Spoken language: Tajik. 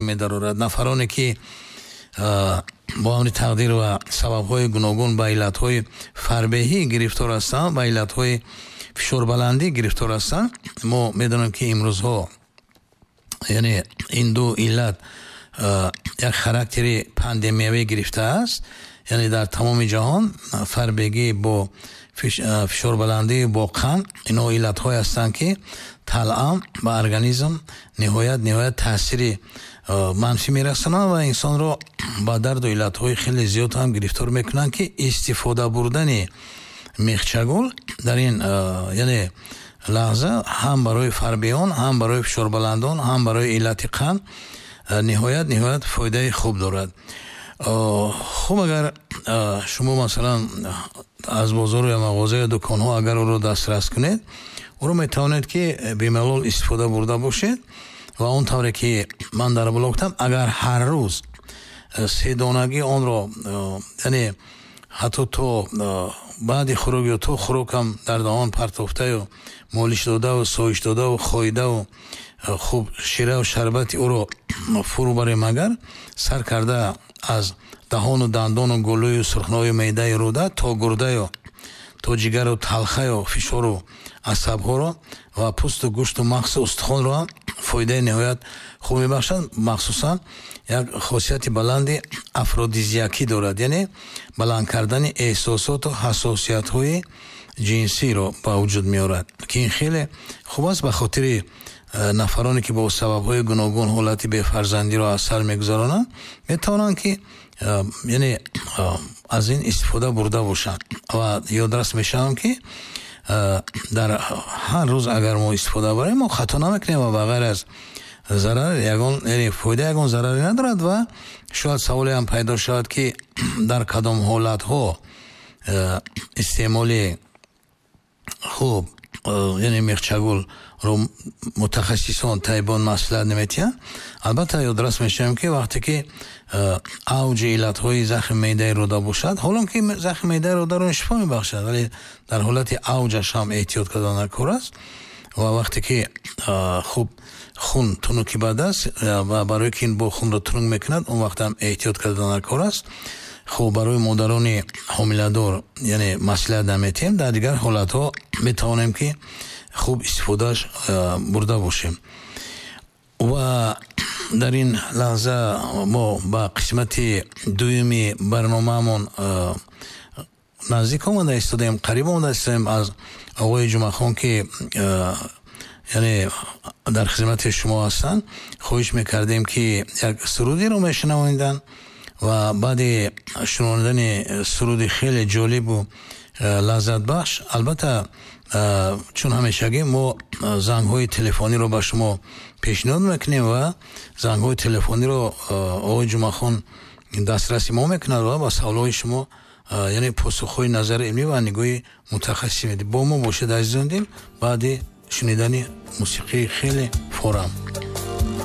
медарорад. нафароне ки бо амри тақдир ва сабабҳои гуногун ба иллатҳои фарбеҳӣ гирифтор ҳастанд, ба иллатҳои фишорбаландӣ гирифтор ҳастанд. мо медонем ки имрӯзҳо яъне ин ду иллат як характери пандемиявӣ гирифтааст. яъне дар тамоми ҷаҳон фарбегӣ бо фишорбаландӣ бо қанд инҳо иллатҳое ҳастанд ки талъам ба организм ниҳоят таъсири манфӣ мерасонанд ва инсонро ба дарду иллатҳои хеле зиёд ҳам гирифтор мекунанд ки истифода бурдани мехчагул дар ин яъне лаҳза ҳам барои фарбиён, ҳам барои фишорбаландон, ҳам барои иллати қанд ниҳоят фоидаи хуб дорад. хуб агар шумо масалан аз бозору я мағоза я дуконҳо агар ӯро дастрас кунед, ӯро метавонед ки бемалол истифода бурда бошед ва он тавре ки ман дар аввал гуфтам, агар ҳар рӯз седонагӣ онро яъне ҳатто то баъди хӯрок ё то хӯрокам дар даҳон партофтаю молиш додаву соиш додаву хоидаву хуб шираву шарбати ӯро фурӯ барем, агар сар карда аз даҳону дандону гулӯю сурхноyu меъдаи рӯда то гурдаю то ҷигару талхаю фишору асабҳоро ва пӯсту гӯшту мағзу устухонро ҳам фоидаи ниҳоят хуб мебахшад. махсусан як хосияти баланди афродизиакӣ дорад, яъне баланд кардани эҳсосоту ҳассосиятҳои ҷинсиро ба вуҷуд меорад, ки ин хеле хуб аст. ба хотири нафароне ки бо сабабҳои гуногун ҳолати бефарзандиро аз сар мегузаронанд, метавонанд ки яъне аз ин истифода бурда бошанд. ва ёдрас мешавам ки дар ҳар рӯз агар мо истифода барем, мо хато намекунем ва ба ғайр аз зарар ягон яъне фоида ягон зараре надорад. ва шояд саволе ҳам пайдо шавад ки дар кадом ҳолатҳо истеъмоли хуб яъне мехчагулро мутахассисон таибон маслиҳат наметиҳанд. албатта ёдрас мешавем ки вақте ки авҷи иллатҳои захми меъдаи рӯда бошад, ҳолон ки захми меъдаи рӯдаро шифо мебахшад, вале дар ҳолати авҷаш ҳам эҳтиёт кардан кор аст. ва вақте ки хуб хун тунуки бад аст ва барои ки ин бо хунро тунук мекунад, он вақт ҳам эҳтиёт кардан кор аст. хуб барои модарони ҳомиладор яъне маслиҳат наметиҳем, дар дигар ҳолатҳо метавонем ки хуб истифодааш бурда бошем. ва дар ин лаҳза мо ба қисмати дуюми барномаамон наздик омада истодаем, қариб омада истодаем. аз оғои ҷумъахон ки яъне дар хизмати шумо ҳастанд хоҳиш мекардем ки як сурудиро мешунавониданд ва баъди шунавондани суруди хеле ҷолибу лаззатбахш, албатта чун ҳамешагӣ мо зангҳои телефониро ба шумо пешниҳод мекунем ва зангҳои телефониро оғои ҷумъахон дастраси мо мекунад ва ба саволҳои шумо яъне посухҳои назари илмӣ ва нигоҳи мутахассис медиҳад. бо мо бошед азизони дил баъди шунидани мусиқии хеле форам.